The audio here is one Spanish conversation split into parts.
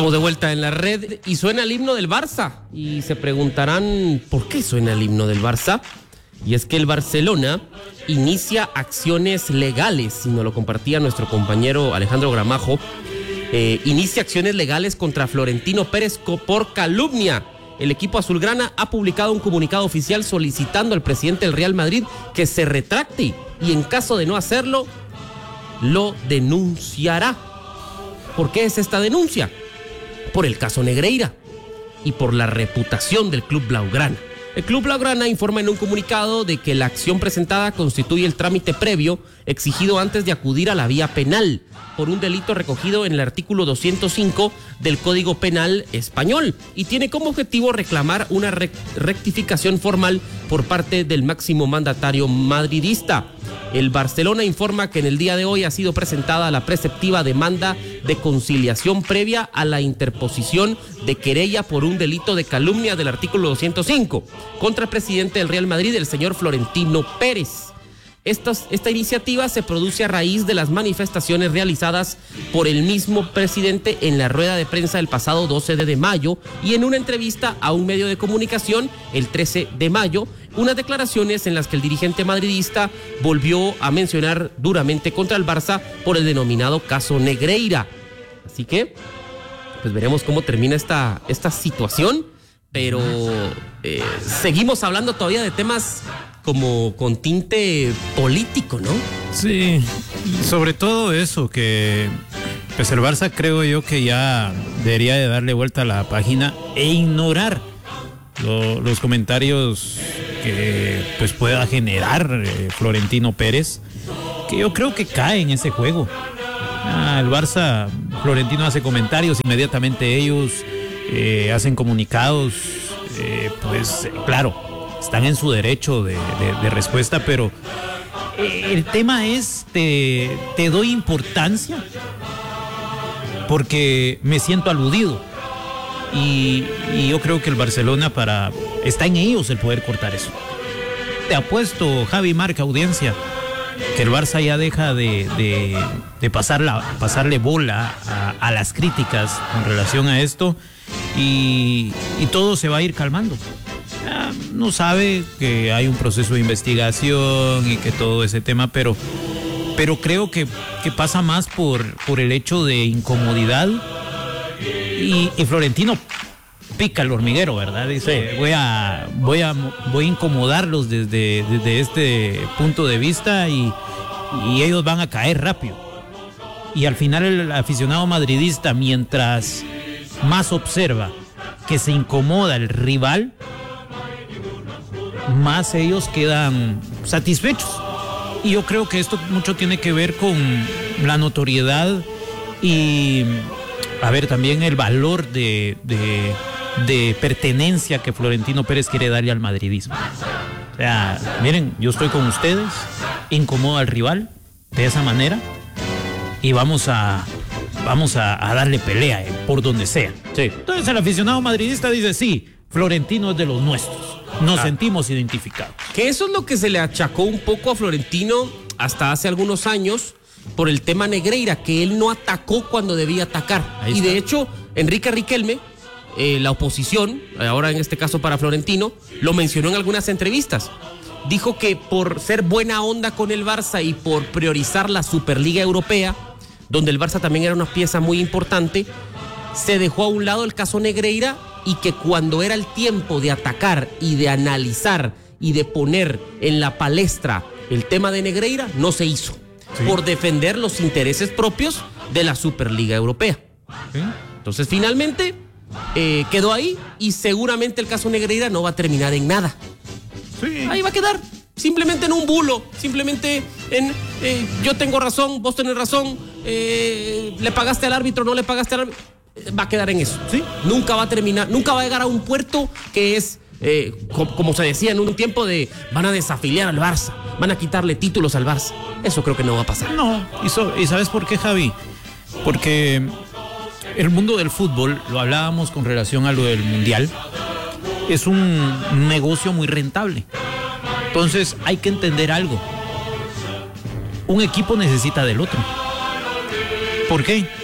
Estamos de vuelta en la red y suena el himno del Barça. Y se preguntarán, ¿por qué suena el himno del Barça? Y es que el Barcelona inicia acciones legales, y nos lo compartía nuestro compañero Alejandro Gramajo, inicia acciones legales contra Florentino Pérez por calumnia. El equipo azulgrana ha publicado un comunicado oficial solicitando al presidente del Real Madrid que se retracte y en caso de no hacerlo, lo denunciará. ¿Por qué es esta denuncia? Por el caso Negreira y por la reputación del club blaugrana. El club blaugrana informa en un comunicado de que la acción presentada constituye el trámite previo exigido antes de acudir a la vía penal por un delito recogido en el artículo 205 del Código Penal español y tiene como objetivo reclamar una rectificación formal por parte del máximo mandatario madridista. El Barcelona informa que en el día de hoy ha sido presentada la preceptiva demanda de conciliación previa a la interposición de querella por un delito de calumnia del artículo 205 contra el presidente del Real Madrid, el señor Florentino Pérez. Esta iniciativa se produce a raíz de las manifestaciones realizadas por el mismo presidente en la rueda de prensa del pasado 12 de mayo y en una entrevista a un medio de comunicación el 13 de mayo, unas declaraciones en las que el dirigente madridista volvió a mencionar duramente contra el Barça por el denominado caso Negreira. Así que, pues veremos cómo termina esta situación, pero seguimos hablando todavía de temas como con tinte político, ¿no? Sí, sobre todo eso, que pues el Barça creo yo que ya debería de darle vuelta a la página e ignorar los comentarios que pues pueda generar Florentino Pérez, que yo creo que cae en ese juego. El Barça, Florentino hace comentarios, inmediatamente ellos hacen comunicados, pues claro, están en su derecho de respuesta, pero el tema es, te doy importancia porque me siento aludido y yo creo que el Barcelona está en ellos el poder cortar eso. Te apuesto, Javi, Marca, audiencia, que el Barça ya deja de pasarle bola a las críticas con relación a esto y todo se va a ir calmando. No sabe que hay un proceso de investigación y que todo ese tema, pero creo que pasa más por el hecho de incomodidad y Florentino pica el hormiguero, ¿verdad? Dice, voy a incomodarlos desde este punto de vista y ellos van a caer rápido. Y al final el aficionado madridista, mientras más observa que se incomoda el rival, más ellos quedan satisfechos. Y yo creo que esto mucho tiene que ver con la notoriedad y, también el valor de pertenencia que Florentino Pérez quiere darle al madridismo. O sea, miren, yo estoy con ustedes, incomodo al rival de esa manera y vamos a darle pelea por donde sea. Sí. Entonces el aficionado madridista dice, sí, Florentino es de los nuestros. Nos sentimos identificados. Que eso es lo que se le achacó un poco a Florentino hasta hace algunos años por el tema Negreira, que él no atacó cuando debía atacar. Y de hecho, Enrique Riquelme, la oposición, ahora en este caso para Florentino, lo mencionó en algunas entrevistas. Dijo que por ser buena onda con el Barça y por priorizar la Superliga Europea, donde el Barça también era una pieza muy importante, se dejó a un lado el caso Negreira y que cuando era el tiempo de atacar y de analizar y de poner en la palestra el tema de Negreira, no se hizo. Sí. Por defender los intereses propios de la Superliga Europea. Sí. Entonces finalmente quedó ahí y seguramente el caso Negreira no va a terminar en nada. Sí. Ahí va a quedar, simplemente en un bulo, simplemente en yo tengo razón, vos tenés razón, le pagaste al árbitro, no le pagaste al árbitro. Va a quedar en eso. ¿Sí? Nunca va a terminar, nunca va a llegar a un puerto que es, como se decía en un tiempo, van a desafiliar al Barça, van a quitarle títulos al Barça. Eso creo que no va a pasar. No, ¿y sabes por qué, Javi? Porque el mundo del fútbol, lo hablábamos con relación a lo del Mundial, es un negocio muy rentable. Entonces hay que entender algo. Un equipo necesita del otro. ¿Por qué?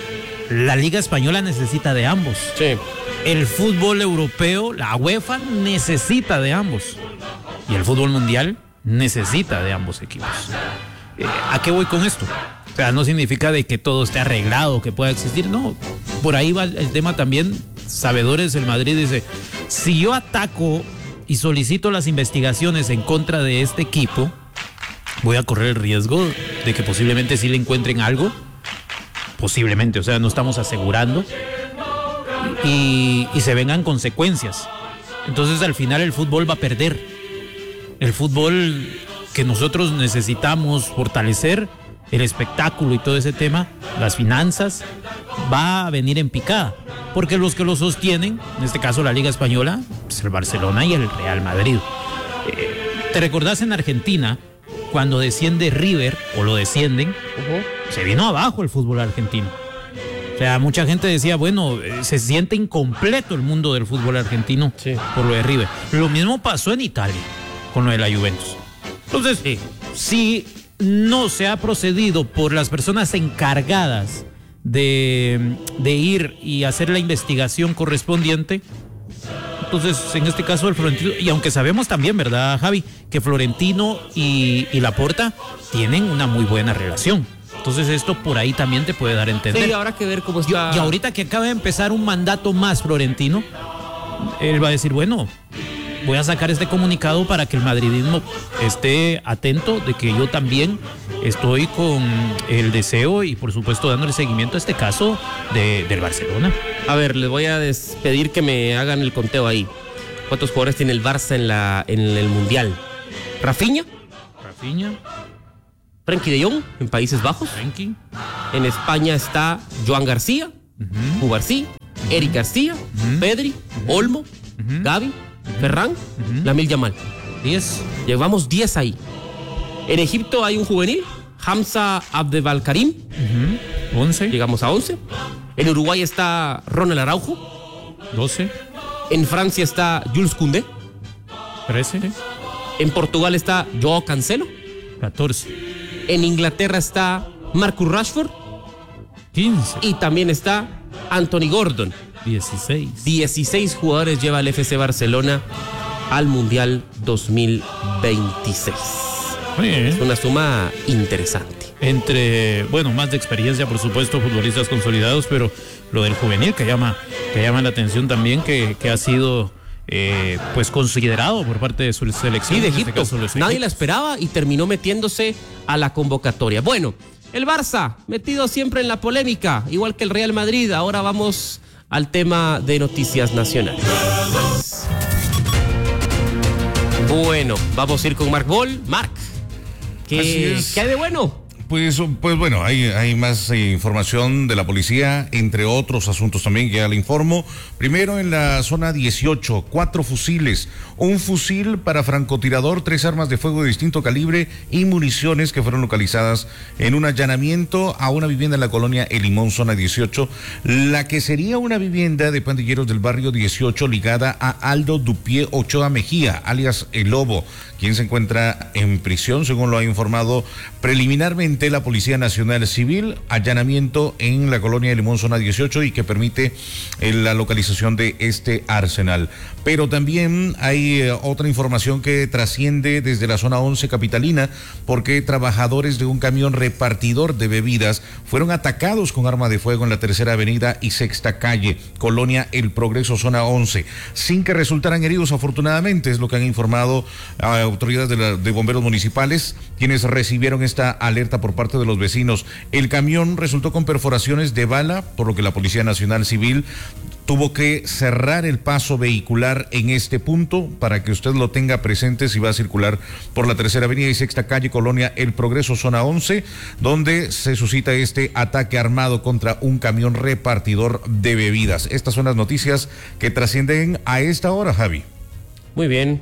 La Liga Española necesita de ambos. Sí. El fútbol europeo, la UEFA, necesita de ambos. Y el fútbol mundial necesita de ambos equipos. ¿A qué voy con esto? O sea, no significa de que todo esté arreglado, que pueda existir. No, por ahí va el tema también. Sabedores del Madrid dice, si yo ataco y solicito las investigaciones en contra de este equipo, voy a correr el riesgo de que posiblemente sí le encuentren algo. Posiblemente, o sea, no estamos asegurando. Y se vengan consecuencias. Entonces al final el fútbol va a perder. El fútbol que nosotros necesitamos fortalecer, el espectáculo y todo ese tema, las finanzas, va a venir en picada. Porque los que lo sostienen, en este caso la Liga Española, pues el Barcelona y el Real Madrid. ¿Te recordás en Argentina, cuando desciende River, o lo descienden, se vino abajo el fútbol argentino? O sea, mucha gente decía, bueno, se siente incompleto el mundo del fútbol argentino por lo de River. Lo mismo pasó en Italia con lo de la Juventus. Entonces, si no se ha procedido por las personas encargadas de ir y hacer la investigación correspondiente, entonces en este caso el Florentino, y aunque sabemos también, ¿verdad, Javi?, que Florentino y Laporta tienen una muy buena relación. Entonces esto por ahí también te puede dar a entender. Sí, habrá que ver cómo está. Y ahorita que acaba de empezar un mandato más Florentino, él va a decir, bueno, voy a sacar este comunicado para que el madridismo esté atento de que yo también estoy con el deseo y por supuesto dándole seguimiento a este caso del Barcelona. A ver, les voy a pedir que me hagan el conteo ahí. ¿Cuántos jugadores tiene el Barça en el Mundial? Rafinha, Frenkie de Jong en Países Bajos. En España está Joan García, Cubarsí, Eric García, Pedri, Olmo, Gavi, Ferran, Lamine Yamal. 10. Llevamos 10 ahí. En Egipto hay un juvenil, Hamza Abdebalkarim. 11. Llegamos a 11. En Uruguay está Ronald Araujo. 12. En Francia está Jules Koundé. 13. En Portugal está Joao Cancelo. 14. En Inglaterra está Marcus Rashford. 15. Y también está Anthony Gordon. 16. 16 jugadores lleva el FC Barcelona al Mundial 2026. Es una suma interesante. Entre, bueno, más de experiencia, por supuesto, futbolistas consolidados, pero lo del juvenil que llama la atención también, que ha sido pues considerado por parte de su selección. Sí, de Egipto. Nadie la esperaba y terminó metiéndose a la convocatoria. Bueno, el Barça metido siempre en la polémica, igual que el Real Madrid. Ahora vamos al tema de noticias nacionales. Bueno, vamos a ir con Marc Boll. Marc, ¿qué hay de bueno? Pues bueno, hay más información de la policía, entre otros asuntos también que ya le informo. Primero, en la zona 18, 4 fusiles, un fusil para francotirador, 3 armas de fuego de distinto calibre y municiones que fueron localizadas en un allanamiento a una vivienda en la colonia El Limón, zona 18, la que sería una vivienda de pandilleros del barrio 18 ligada a Aldo Dupié Ochoa Mejía, alias El Lobo, quien se encuentra en prisión, según lo ha informado preliminarmente la Policía Nacional Civil. Allanamiento en la colonia de Limón, zona 18, y que permite la localización de este arsenal. Pero también hay otra información que trasciende desde la zona 11 capitalina, porque trabajadores de un camión repartidor de bebidas fueron atacados con arma de fuego en la Tercera Avenida y Sexta Calle, colonia El Progreso, zona 11, sin que resultaran heridos, afortunadamente, es lo que han informado autoridades de bomberos municipales, quienes recibieron esta alerta por parte de los vecinos. El camión resultó con perforaciones de bala, por lo que la Policía Nacional Civil tuvo que cerrar el paso vehicular en este punto para que usted lo tenga presente si va a circular por la Tercera Avenida y Sexta Calle, colonia El Progreso, zona 11, donde se suscita este ataque armado contra un camión repartidor de bebidas. Estas son las noticias que trascienden a esta hora, Javi. Muy bien.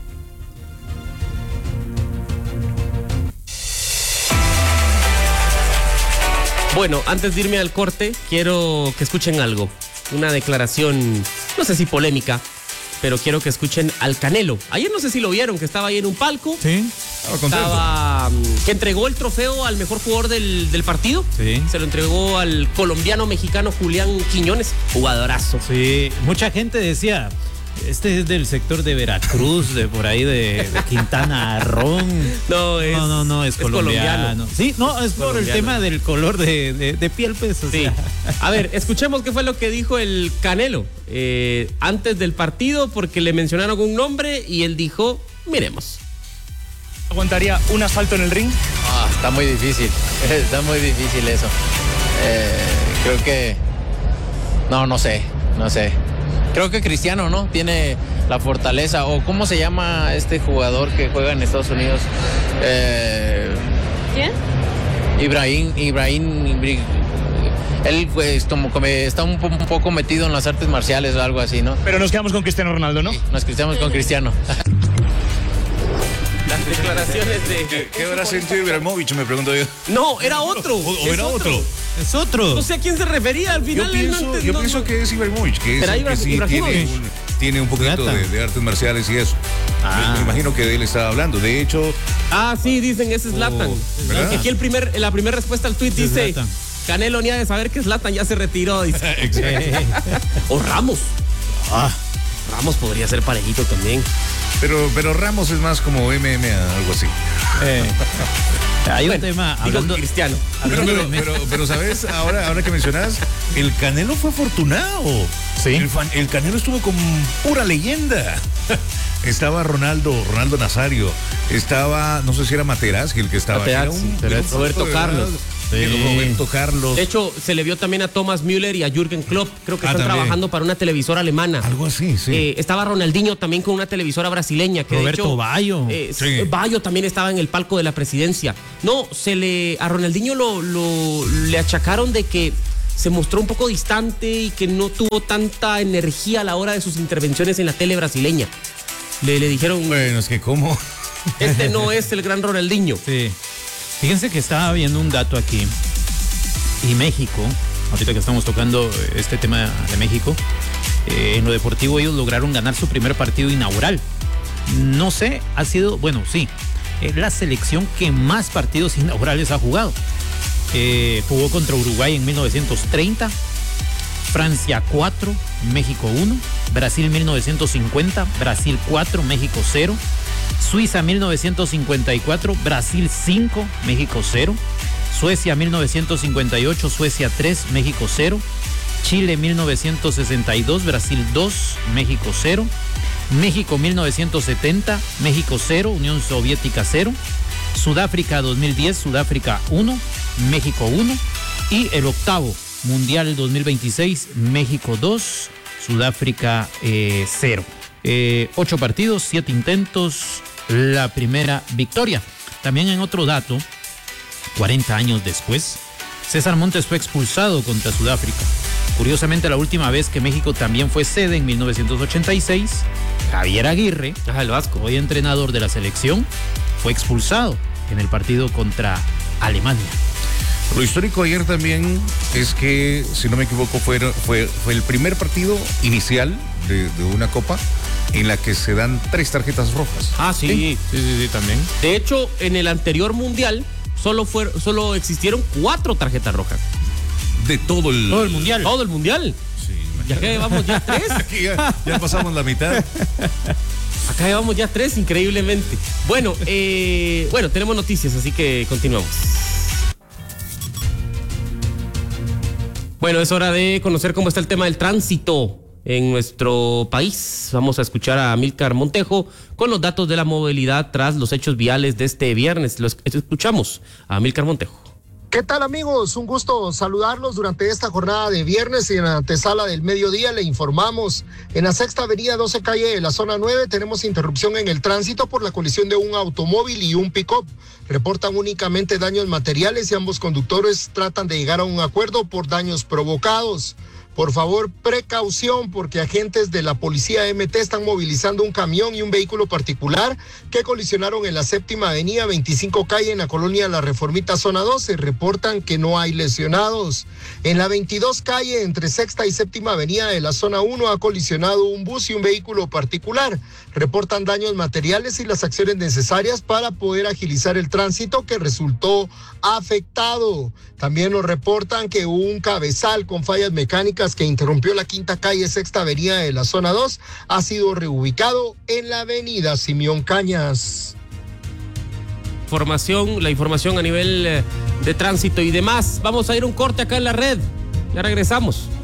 Bueno, antes de irme al corte, quiero que escuchen algo. Una declaración, no sé si polémica, pero quiero que escuchen al Canelo. Ayer no sé si lo vieron, que estaba ahí en un palco. Sí. que entregó el trofeo al mejor jugador del partido. Sí. Se lo entregó al colombiano mexicano Julián Quiñones, jugadorazo. Sí, mucha gente decía, este es del sector de Veracruz, de por ahí de Quintana Roo. No, es colombiano. Sí, no, es por el tema del color de piel, pues. Sí. A ver, escuchemos qué fue lo que dijo el Canelo antes del partido, porque le mencionaron un nombre y él dijo, miremos. ¿Aguantaría un asalto en el ring? Está muy difícil, está muy difícil eso. Creo que... No sé. Creo que Cristiano, ¿no? Tiene la fortaleza, o ¿cómo se llama este jugador que juega en Estados Unidos? ¿Quién? Ibrahim. Él pues, como que está un poco metido en las artes marciales o algo así, ¿no? Pero nos quedamos con Cristiano Ronaldo, ¿no? Sí, nos quedamos con Cristiano. Las declaraciones de... ¿Qué habrá sentido Ibrahimovic? Me pregunto yo. No, era otro. ¿O era otro? Es otro. No sé a quién se refería al final. Yo pienso que es Ibrahimovic, que es el que sí tiene un poquito de artes marciales y eso. Me imagino que de él estaba hablando. De hecho... sí, dicen ese es Zlatan. ¿verdad? Aquí la primera respuesta al tuit dice... Zlatan. Canelo ni ha de saber que Zlatan ya se retiró, dice. Exacto. O Ramos. Ramos podría ser parejito también. Pero Ramos es más como MMA, algo así. Hay un tema hablando... Cristiano. Pero ¿sabes? Ahora que mencionas, el Canelo fue afortunado. Sí. El Canelo estuvo con pura leyenda. Estaba Ronaldo Nazario. Estaba, no sé si era Materazzi el que estaba. Roberto Carlos. Sí. Roberto Carlos. De hecho, se le vio también a Thomas Müller y a Jürgen Klopp. Creo que están también trabajando para una televisora alemana. Algo así, sí. Estaba Ronaldinho también con una televisora brasileña. Que Roberto de hecho, Bayo. Sí. Bayo también estaba en el palco de la presidencia. No, a Ronaldinho le achacaron de que se mostró un poco distante y que no tuvo tanta energía a la hora de sus intervenciones en la tele brasileña. Le dijeron, Bueno, es que ¿cómo? este no es el gran Ronaldinho. Sí. Fíjense que estaba viendo un dato aquí. Y México, ahorita que estamos tocando este tema de México, en lo deportivo ellos lograron ganar su primer partido inaugural. No sé, ha sido, bueno, sí, es la selección que más partidos inaugurales ha jugado. Jugó contra Uruguay en 1930, Francia 4, México 1, Brasil 1950, Brasil 4, México 0, Suiza 1954, Brasil 5, México 0, Suecia 1958, Suecia 3, México 0, Chile 1962, Brasil 2, México 0, México 1970, México 0, Unión Soviética 0, Sudáfrica 2010, Sudáfrica 1, México 1 y el octavo Mundial 2026, México 2, Sudáfrica 0. 8 partidos, 7 intentos, la primera victoria. También en otro dato, 40 años después, César Montes fue expulsado contra Sudáfrica. Curiosamente, la última vez que México también fue sede, en 1986, Javier Aguirre, el Vasco, hoy entrenador de la selección, fue expulsado en el partido contra Alemania. Lo histórico ayer también es que, si no me equivoco, fue el primer partido inicial de una copa en la que se dan 3 tarjetas rojas. Sí, también. De hecho, en el anterior mundial solo existieron 4 tarjetas rojas. De todo el mundial. Todo el mundial. Sí, Ya que llevamos ya 3. aquí ya pasamos la mitad. Acá llevamos ya 3, increíblemente. Bueno, tenemos noticias, así que continuamos. Bueno, es hora de conocer cómo está el tema del tránsito en nuestro país. Vamos a escuchar a Amílcar Montejo con los datos de la movilidad tras los hechos viales de este viernes. Los escuchamos a Amílcar Montejo. ¿Qué tal, amigos? Un gusto saludarlos durante esta jornada de viernes y en la antesala del mediodía le informamos. En la Sexta Avenida 12 Calle de la zona 9 tenemos interrupción en el tránsito por la colisión de un automóvil y un pick-up. Reportan únicamente daños materiales y ambos conductores tratan de llegar a un acuerdo por daños provocados. Por favor, precaución, porque agentes de la policía MT están movilizando un camión y un vehículo particular que colisionaron en la 7ª Avenida 25 Calle en la colonia La Reformita, zona 12. Reportan que no hay lesionados. En la 22 Calle, entre 6ª y 7ª Avenida de la zona 1, ha colisionado un bus y un vehículo particular. Reportan daños materiales y las acciones necesarias para poder agilizar el tránsito que resultó afectado. También nos reportan que un cabezal con fallas mecánicas que interrumpió la 5ª Calle, 6ª Avenida de la zona 2, ha sido reubicado en la avenida Simeón Cañas. La información a nivel de tránsito y demás. Vamos a ir a un corte acá en la red. Ya regresamos.